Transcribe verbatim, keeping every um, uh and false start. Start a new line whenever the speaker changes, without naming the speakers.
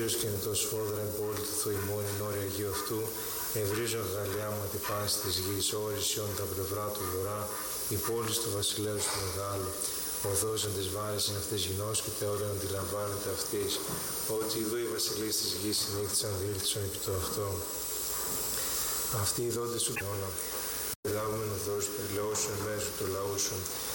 Κύριος και είναι το σφόδρα εμπόλυτο το ημών εν όρια Αγίου αυτού, ευρύζω γαλιά μα τη πάση της γης, όρισιον τα πλευρά του βορρά, η πόλη του βασιλέως του μεγάλου. Οδός εν τις βάρες εν αυτής γινός και θεόταν αντιλαμβάνεται αυτής, ότι ειδού οι βασιλείς της γης συνήχθησαν διήλθησαν επί το αυτό. Αυτοί οι δόντες σου τόνα, λάβουμε οδός, περιλαιώσουν εν μέσω του λαού σου,